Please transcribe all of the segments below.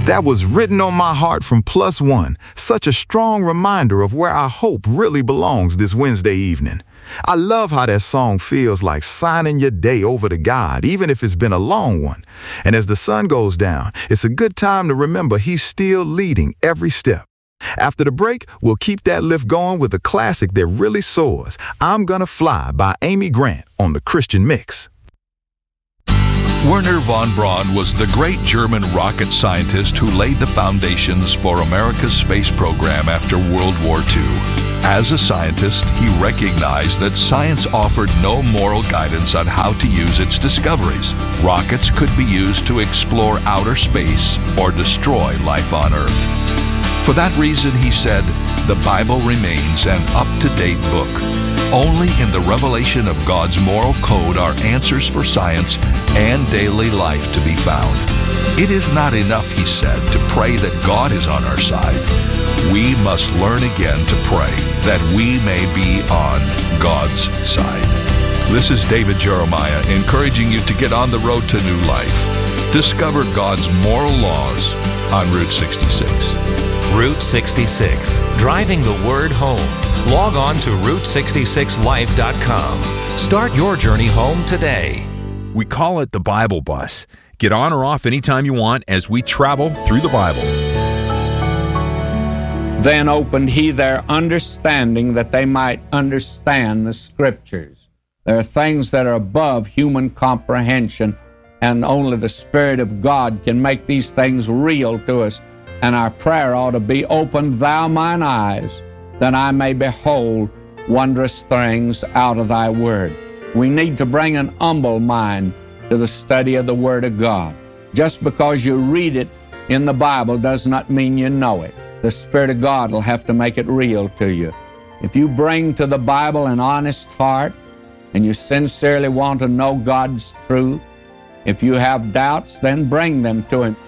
That was written on my heart from Plus One, such a strong reminder of where our hope really belongs this Wednesday evening. I love how that song feels like signing your day over to God, even if it's been a long one. And as the sun goes down, it's a good time to remember He's still leading every step. After the break, we'll keep that lift going with a classic that really soars, I'm Gonna Fly by Amy Grant on the Christian Mix. Wernher von Braun was the great German rocket scientist who laid the foundations for America's space program after World War II. As a scientist, he recognized that science offered no moral guidance on how to use its discoveries. Rockets could be used to explore outer space or destroy life on Earth. For that reason, he said, the Bible remains an up-to-date book. Only in the revelation of God's moral code are answers for science and daily life to be found. It is not enough, he said, to pray that God is on our side. We must learn again to pray that we may be on God's side. This is David Jeremiah encouraging you to get on the road to new life. Discover God's moral laws on Route 66. Route 66, driving the word home. Log on to Route66Life.com. Start your journey home today. We call it the Bible Bus. Get on or off anytime you want as we travel through the Bible. Then opened he their understanding that they might understand the Scriptures. There are things that are above human comprehension, and only the Spirit of God can make these things real to us. And our prayer ought to be, open thou mine eyes, that I may behold wondrous things out of thy word. We need to bring an humble mind to the study of the Word of God. Just because you read it in the Bible does not mean you know it. The Spirit of God will have to make it real to you. If you bring to the Bible an honest heart and you sincerely want to know God's truth, if you have doubts, then bring them to Him.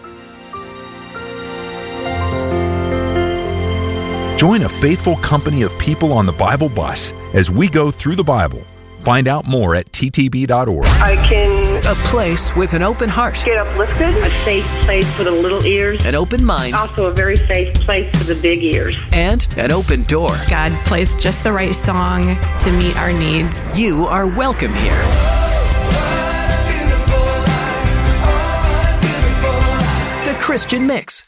Join a faithful company of people on the Bible Bus as we go through the Bible. Find out more at ttb.org. A place with an open heart. Get uplifted. A safe place for the little ears. An open mind. Also a very safe place for the big ears. And an open door. God placed just the right song to meet our needs. You are welcome here. The Christian Mix.